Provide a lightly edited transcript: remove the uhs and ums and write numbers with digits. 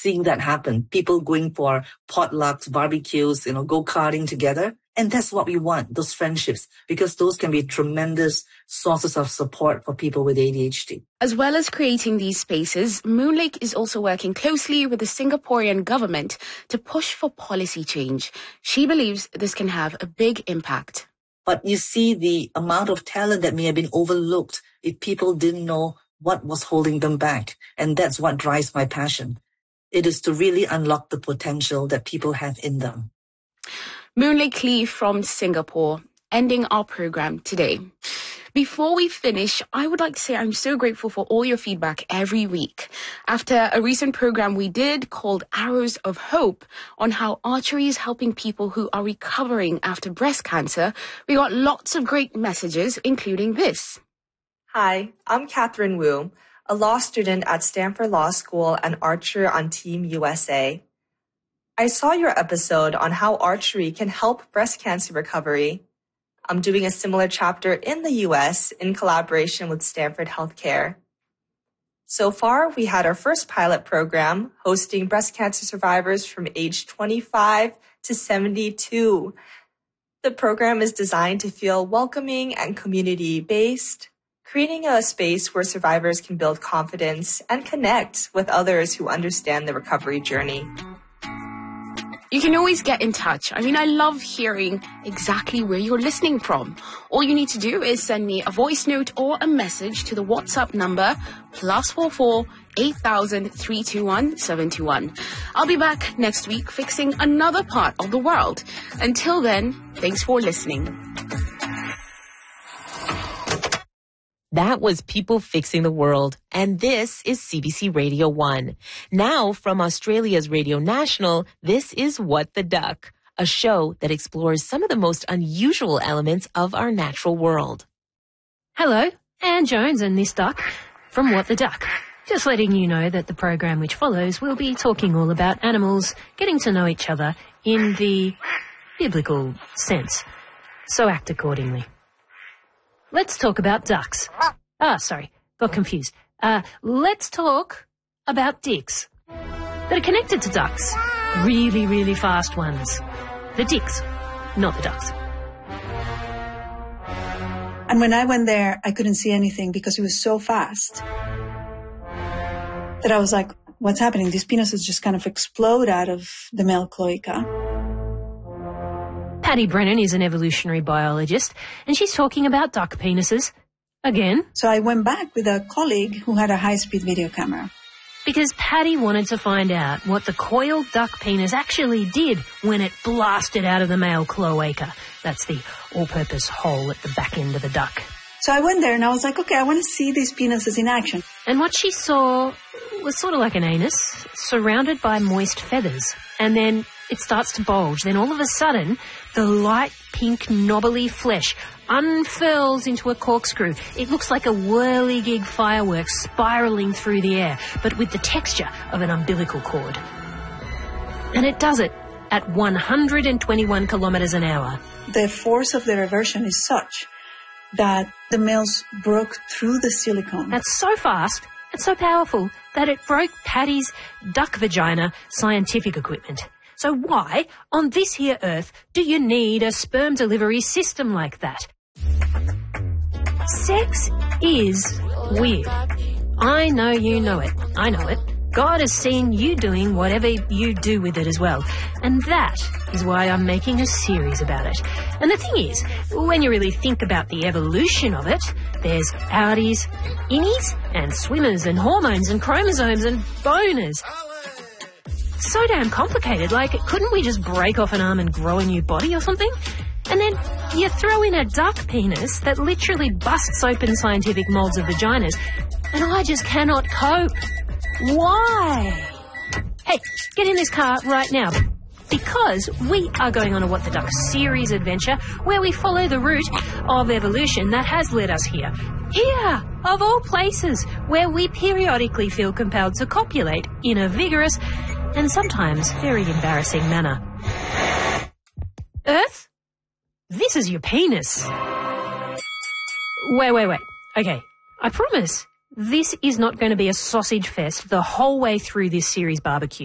seeing that happen. People going for potlucks, barbecues, go-karting together. And that's what we want, those friendships, because those can be tremendous sources of support for people with ADHD. As well as creating these spaces, Moonlake is also working closely with the Singaporean government to push for policy change. She believes this can have a big impact. But you see the amount of talent that may have been overlooked if people didn't know what was holding them back. And that's what drives my passion. It is to really unlock the potential that people have in them. Moonlake Lee from Singapore, ending our program today. Before we finish, I would like to say I'm so grateful for all your feedback every week. After a recent program we did called Arrows of Hope on how archery is helping people who are recovering after breast cancer, we got lots of great messages, including this. Hi, I'm Catherine Wu, a law student at Stanford Law School and archer on Team USA. I saw your episode on how archery can help breast cancer recovery. I'm doing a similar chapter in the US in collaboration with Stanford Healthcare. So far, we had our first pilot program hosting breast cancer survivors from age 25 to 72. The program is designed to feel welcoming and community-based, creating a space where survivors can build confidence and connect with others who understand the recovery journey. You can always get in touch. I love hearing exactly where you're listening from. All you need to do is send me a voice note or a message to the WhatsApp number +44 8000 321 721. I'll be back next week fixing another part of the world. Until then, thanks for listening. That was People Fixing the World, and this is CBC Radio 1. Now, from Australia's Radio National, this is What the Duck, a show that explores some of the most unusual elements of our natural world. Hello, Anne Jones and this duck from What the Duck. Just letting you know that the program which follows will be talking all about animals getting to know each other in the biblical sense. So act accordingly. Let's talk about ducks. Got confused. Let's talk about dicks that are connected to ducks. Really, really fast ones. The dicks, not the ducks. And when I went there, I couldn't see anything because it was so fast that I was like, what's happening? These penises just kind of explode out of the male cloaca. Patty Brennan is an evolutionary biologist, and she's talking about duck penises again. So I went back with a colleague who had a high-speed video camera. Because Patty wanted to find out what the coiled duck penis actually did when it blasted out of the male cloaca. That's the all-purpose hole at the back end of the duck. So I went there and I was like, okay, I want to see these penises in action. And what she saw was sort of like an anus, surrounded by moist feathers. And then it starts to bulge. Then all of a sudden, the light pink knobbly flesh unfurls into a corkscrew. It looks like a whirligig firework spiralling through the air, but with the texture of an umbilical cord. And it does it at 121 kilometres an hour. The force of the reversion is such that the males broke through the silicone. That's so fast and so powerful that it broke Patty's duck vagina scientific equipment. So why, on this here Earth, do you need a sperm delivery system like that? Sex is weird. I know you know it. I know it. God has seen you doing whatever you do with it as well. And that is why I'm making a series about it. And the thing is, when you really think about the evolution of it, there's outies, innies, and swimmers, and hormones, and chromosomes, and boners. So damn complicated. Like, couldn't we just break off an arm and grow a new body or something? And then you throw in a duck penis that literally busts open scientific moulds of vaginas, and I just cannot cope. Why? Hey, get in this car right now. Because we are going on a What the Duck series adventure where we follow the route of evolution that has led us here. Here, of all places, where we periodically feel compelled to copulate in a vigorous and sometimes very embarrassing manner. Earth? This is your penis. Wait. Okay, I promise this is not going to be a sausage fest the whole way through this series barbecue.